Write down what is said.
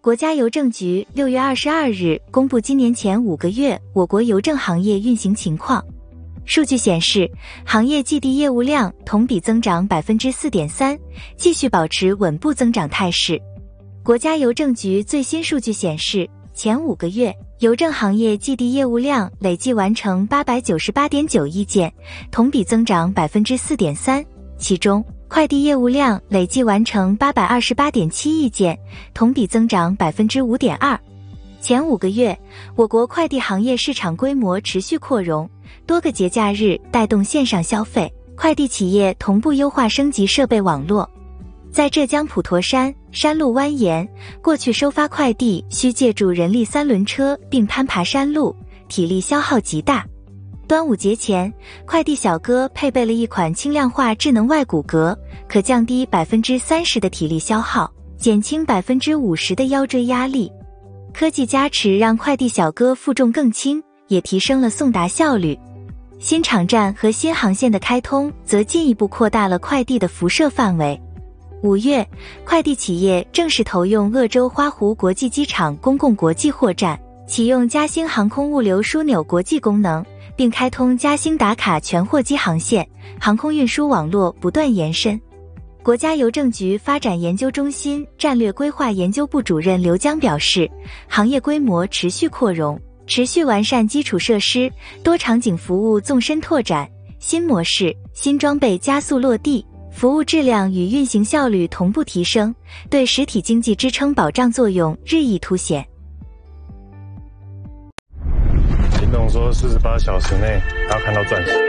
国家邮政局6月22日公布今年前5个月我国邮政行业运行情况。数据显示，行业季地业务量同比增长 4.3%， 继续保持稳步增长态势。国家邮政局最新数据显示，前5个月邮政行业季地业务量累计完成 898.9亿件，同比增长 4.3%， 其中快递业务量累计完成 828.7亿件，同比增长 5.2%。前5个月，我国快递行业市场规模持续扩容，多个节假日带动线上消费，快递企业同步优化升级设备网络。在浙江普陀山，山路蜿蜒，过去收发快递需借助人力3轮车并攀爬山路，体力消耗极大。端午节前，快递小哥配备了一款轻量化智能外骨骼，可降低 30% 的体力消耗，减轻 50% 的腰椎压力。科技加持让快递小哥负重更轻，也提升了送达效率。新场站和新航线的开通则进一步扩大了快递的辐射范围。5月，快递企业正式投用鄂州花湖国际机场公共国际货站，启用嘉兴航空物流枢纽国际功能，并开通嘉兴打卡全货机航线，航空运输网络不断延伸。国家邮政局发展研究中心战略规划研究部主任刘江表示，行业规模持续扩容，持续完善基础设施，多场景服务纵深拓展，新模式、新装备加速落地，服务质量与运行效率同步提升，对实体经济支撑保障作用日益凸显。 林董说48小时内要看到钻石。